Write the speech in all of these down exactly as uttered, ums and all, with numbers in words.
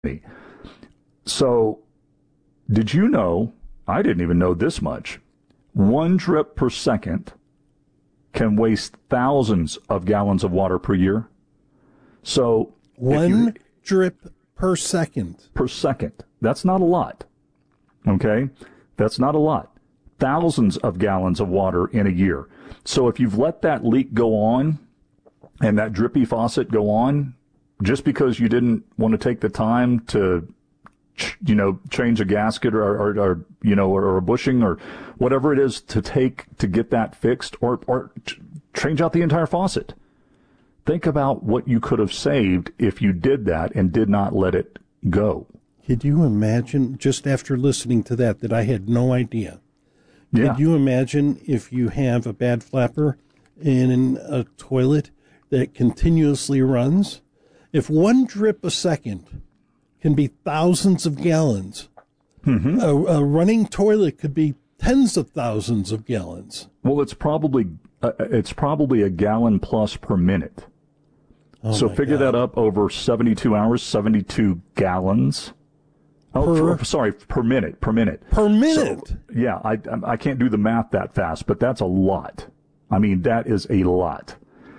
me. So, did you know, I didn't even know this much, one drip per second can waste thousands of gallons of water per year. So, one you, drip per second. Per second. That's not a lot. Okay? That's not a lot. Thousands of gallons of water in a year. So if you've let that leak go on and that drippy faucet go on, just because you didn't want to take the time to, you know, change a gasket or, or, or you know, or, or a bushing or whatever it is to take to get that fixed, or, or change out the entire faucet. Think about what you could have saved if you did that and did not let it go. Could you imagine, just after listening to that, that I had no idea? Yeah. Could you imagine if you have a bad flapper in a toilet that continuously runs? If one drip a second can be thousands of gallons, mm-hmm. a, a running toilet could be tens of thousands of gallons. Well, it's probably uh, it's probably a gallon plus per minute. Oh so figure God. that up over seventy-two hours, seventy-two gallons. Oh, per, for, sorry, per minute, per minute. Per minute? So, yeah, I, I can't do the math that fast, but that's a lot. I mean, that is a lot.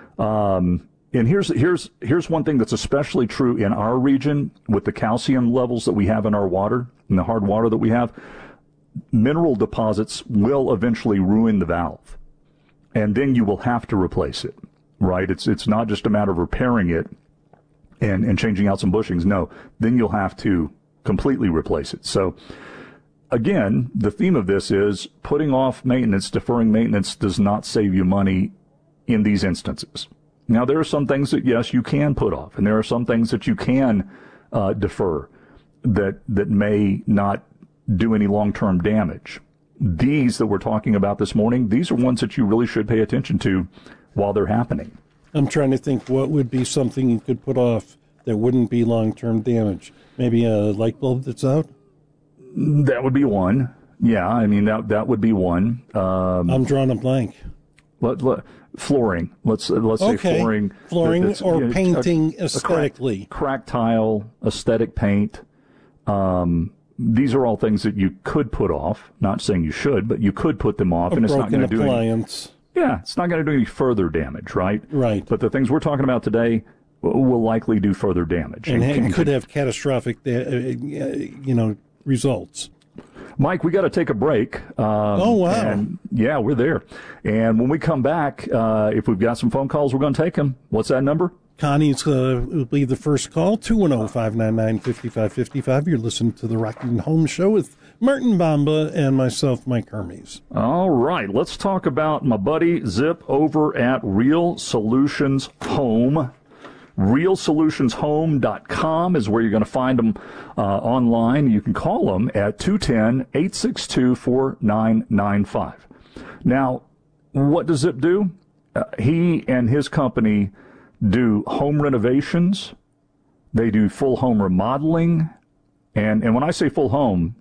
Um, and here's here's here's one thing that's especially true in our region with the calcium levels that we have in our water, in the hard water that we have. Mineral deposits will eventually ruin the valve, and then you will have to replace it, right? It's it's not just a matter of repairing it and, and changing out some bushings. No, then you'll have to completely replace it. So, again, the theme of this is putting off maintenance, deferring maintenance does not save you money in these instances. Now, there are some things that, yes, you can put off, and there are some things that you can uh, defer that that may not do any long-term damage. These that we're talking about this morning, these are ones that you really should pay attention to while they're happening. I'm trying to think what would be something you could put off that wouldn't be long-term damage. Maybe a light bulb that's out? That would be one. Yeah, I mean, that that would be one. Um, I'm drawing a blank. Let, let, flooring. Let's let's okay. say flooring. Flooring or you know, painting a, aesthetically. A cracked, cracked tile, aesthetic paint. Um, these are all things that you could put off. Not saying you should, but you could put them off, a and it's not going to do appliance. any. Yeah, it's not going to do any further damage, right? Right. But the things we're talking about today will likely do further damage. And, and, and could have catastrophic, uh, you know, results. Mike, we got to take a break. Um, oh, wow. And yeah, we're there. And when we come back, uh, if we've got some phone calls, we're going to take them. What's that number? Connie's uh, will be the first call, two one zero, five nine nine, five five five five. You're listening to the Rockin' Home Show with Martin Bamba and myself, Mike Hermes. All right, let's talk about my buddy Zip over at Real Solutions Home. real solutions home dot com is where you're going to find them uh, online. You can call them at two one zero, eight six two, four nine nine five. Now, what does Zip do? Uh, he and his company do home renovations. They do full home remodeling. And, and when I say full home,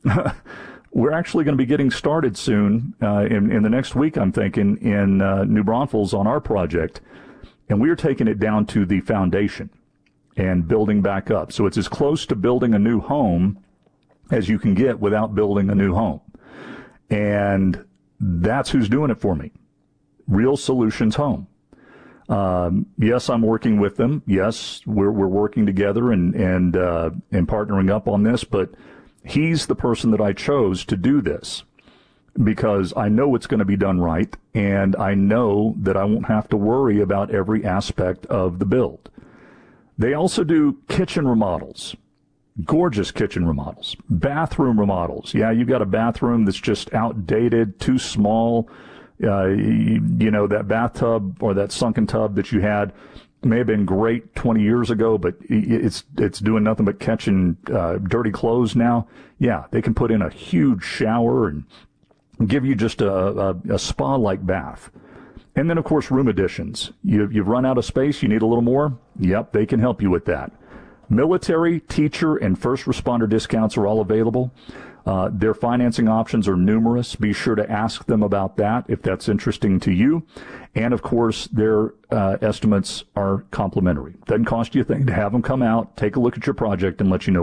we're actually going to be getting started soon, uh, in, in the next week, I'm thinking, in uh, New Braunfels on our project. And we are taking it down to the foundation and building back up. So it's as close to building a new home as you can get without building a new home. And that's who's doing it for me. Real Solutions Home. Um, yes, I'm working with them. Yes, we're we're working together and and uh, and partnering up on this. But he's the person that I chose to do this, because I know it's going to be done right, and I know that I won't have to worry about every aspect of the build. They also do kitchen remodels, gorgeous kitchen remodels, bathroom remodels. Yeah, you've got a bathroom that's just outdated, too small. Uh, you, you know, that bathtub or that sunken tub that you had may have been great twenty years ago, but it's it's doing nothing but catching uh, dirty clothes now. Yeah, they can put in a huge shower and give you just a, a, a spa-like bath. And then, of course, room additions. You, you've run out of space, you need a little more? Yep, they can help you with that. Military, teacher, and first responder discounts are all available. Uh, their financing options are numerous. Be sure to ask them about that if that's interesting to you. And, of course, their uh, estimates are complimentary. Doesn't cost you a thing to have them come out, take a look at your project, and let you know